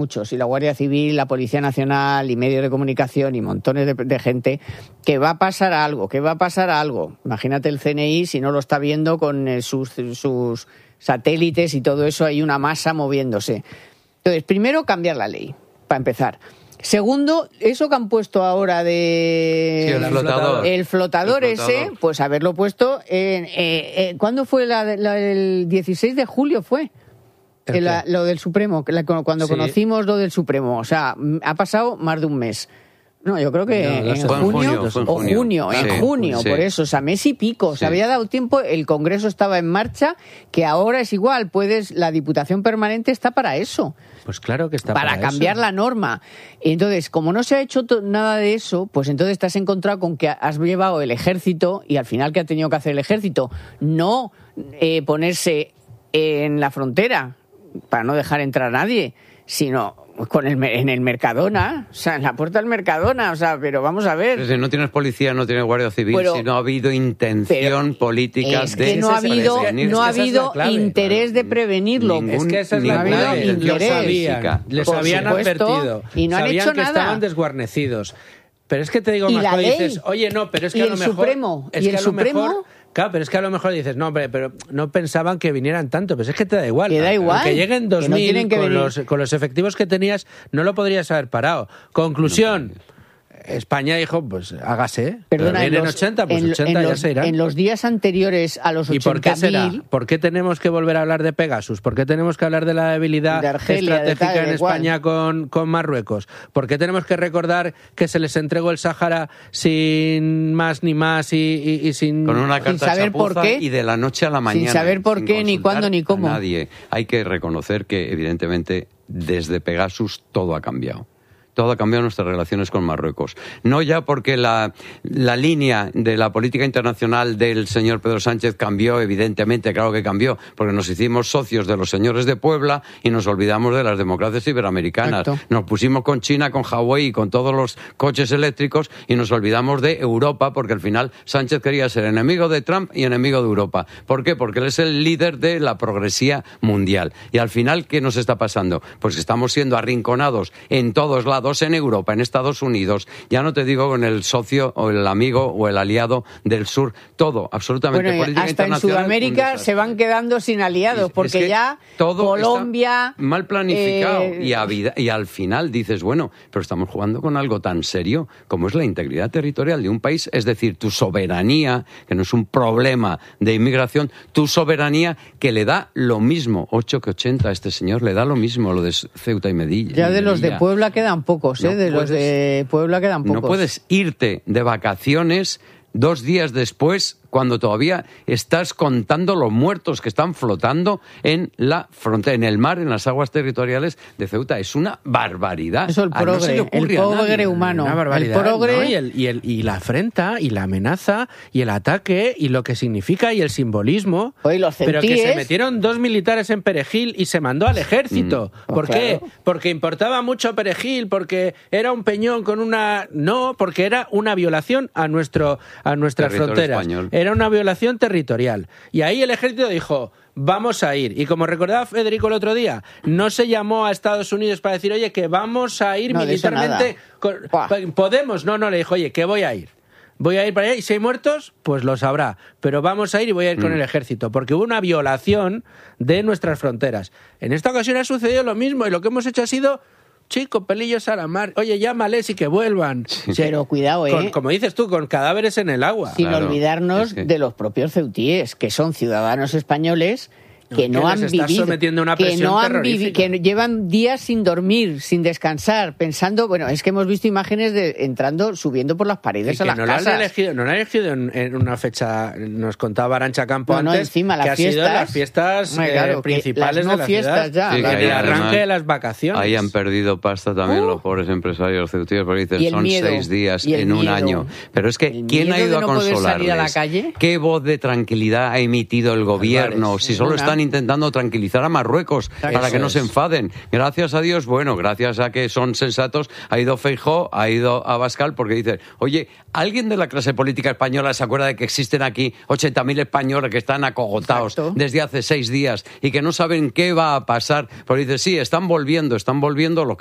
muchos, y la Guardia Civil, la Policía Nacional y medios de comunicación y montones de gente, que va a pasar algo. Imagínate el CNI si no lo está viendo con sus satélites y todo eso, hay una masa moviéndose. Entonces, primero, cambiar la ley, para empezar. Segundo, eso que han puesto ahora de... Sí, el flotador ese, pues haberlo puesto ¿cuándo fue? El 16 de julio fue. Lo del Supremo, cuando conocimos lo del Supremo. O sea, ha pasado más de un mes. No, yo creo que en junio, sí. Por eso, o sea, mes y pico. Se había dado tiempo, el Congreso estaba en marcha, que ahora es igual, la Diputación Permanente está para eso. Pues claro que está para cambiar eso. la norma. Entonces, como no se ha hecho nada de eso, pues entonces te has encontrado con que has llevado el ejército, y al final, ¿qué ha tenido que hacer el ejército? No ponerse en la frontera para no dejar entrar a nadie, sino en el Mercadona, o sea, en la puerta del Mercadona, o sea, pero vamos a ver. Si no tienes policía, no tienes Guardia Civil, si no ha habido intención política es que no ha habido interés de prevenirlo. Es que esa es la clave. Les habían advertido. Y no han hecho que nada. Estaban desguarnecidos. Pero es que te digo más, cuando dices, oye, no, pero es que a lo mejor... Claro, pero es que a lo mejor dices, no, hombre, pero no pensaban que vinieran tanto. Pues es que te da igual. Que lleguen 2.000 con los efectivos que tenías, no lo podrías haber parado. Conclusión, España dijo, pues hágase. Perdona, vienen 80, pues 80 ya se irán. En los días anteriores a los 80.000... ¿Y por qué será? ¿Por qué tenemos que volver a hablar de Pegasus? ¿Por qué tenemos que hablar de la debilidad estratégica en España con Marruecos? ¿Por qué tenemos que recordar que se les entregó el Sáhara sin más ni más y sin... Con una carta chapuza y de la noche a la mañana. Sin saber por qué, ni cuándo, ni cómo. Nadie. Hay que reconocer que, evidentemente, desde Pegasus todo ha cambiado. Todo ha cambiado nuestras relaciones con Marruecos. No ya porque la línea de la política internacional del señor Pedro Sánchez cambió, evidentemente, claro que cambió, porque nos hicimos socios de los señores de Puebla y nos olvidamos de las democracias iberoamericanas. Exacto. Nos pusimos con China, con Hawái y con todos los coches eléctricos y nos olvidamos de Europa, porque al final Sánchez quería ser enemigo de Trump y enemigo de Europa. ¿Por qué? Porque él es el líder de la progresía mundial. Y al final, ¿qué nos está pasando? Pues que estamos siendo arrinconados en todos lados, en Europa, en Estados Unidos, ya no te digo con el socio o el amigo o el aliado del sur, todo, absolutamente política hasta internacional. En Sudamérica se van quedando sin aliados, porque es que ya todo Colombia... Está mal planificado y al final dices, bueno, pero estamos jugando con algo tan serio como es la integridad territorial de un país, es decir, tu soberanía, que no es un problema de inmigración, tu soberanía que le da lo mismo, 8 que 80 a este señor, le da lo mismo lo de Ceuta y Melilla. Ya de los de Puebla quedan pocos, los de Puebla quedan pocos. No puedes irte de vacaciones 2 días después, cuando todavía estás contando los muertos que están flotando en la frontera, en el mar, en las aguas territoriales de Ceuta. Es una barbaridad. Eso, el progre humano. Una barbaridad, el progre... ¿no? Y la afrenta, y la amenaza, y el ataque, y lo que significa, y el simbolismo. Oye, los pero que se metieron 2 militares en Perejil y se mandó al ejército. ¿Por qué? Porque importaba mucho Perejil, porque era un peñón con una... No, porque era una violación a nuestras fronteras. Español. Era una violación territorial. Y ahí el ejército dijo, vamos a ir. Y como recordaba Federico el otro día, no se llamó a Estados Unidos para decir, oye, que vamos a ir militarmente. Podemos. No, le dijo, oye, que voy a ir. Voy a ir para allá y si hay muertos, pues los habrá. Pero vamos a ir y voy a ir con el ejército, porque hubo una violación de nuestras fronteras. En esta ocasión ha sucedido lo mismo y lo que hemos hecho ha sido... Chico, pelillos a la mar. Oye, llámales y que vuelvan. Sí. Pero cuidado, como dices tú, con cadáveres en el agua. Sin olvidarnos de los propios ceutíes, que son ciudadanos españoles que no han vivido, que llevan días sin dormir, sin descansar, pensando, bueno, es que hemos visto imágenes de subiendo por las paredes a las casas. No lo han elegido en una fecha, nos contaba Arantxa Campo antes, encima, que ha sido las fiestas principales de la ciudad, ya, sí, el arranque de las vacaciones. Ahí han perdido pasta también los pobres empresarios ceutíes, porque dicen, son 6 días en un año. Pero es que, ¿quién ha ido a consolarles? ¿Qué voz de tranquilidad ha emitido el gobierno? Si solo están intentando tranquilizar a Marruecos para que no se enfaden. Gracias a Dios, bueno, gracias a que son sensatos, ha ido Feijóo, ha ido Abascal, porque dice, oye, ¿alguien de la clase política española se acuerda de que existen aquí 80.000 españoles que están acogotados desde hace 6 días y que no saben qué va a pasar? Porque dice, sí, están volviendo los